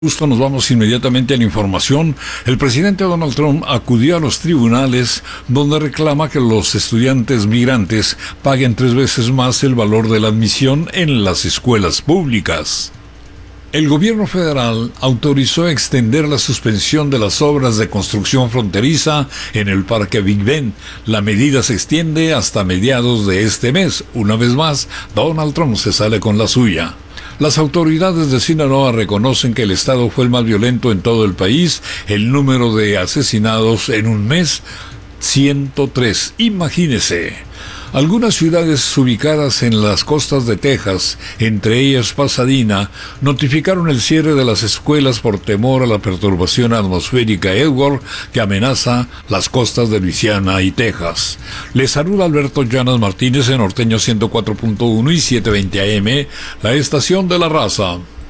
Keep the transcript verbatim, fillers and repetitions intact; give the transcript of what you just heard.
Justo nos vamos inmediatamente a la información. El presidente Donald Trump acudió a los tribunales donde reclama que los estudiantes migrantes paguen tres veces más el valor de la admisión en las escuelas públicas. El gobierno federal autorizó extender la suspensión de las obras de construcción fronteriza en el Parque Big Ben. La medida se extiende hasta mediados de este mes. Una vez más, Donald Trump se sale con la suya. Las autoridades de Sinaloa reconocen que el estado fue el más violento en todo el país. El número de asesinados en un mes, ciento tres. Imagínese. Algunas ciudades ubicadas en las costas de Texas, entre ellas Pasadena, notificaron el cierre de las escuelas por temor a la perturbación atmosférica Edward que amenaza las costas de Luisiana y Texas. Les saluda Alberto Llanas Martínez en Norteño ciento cuatro punto uno y setecientos veinte A M, la estación de la raza.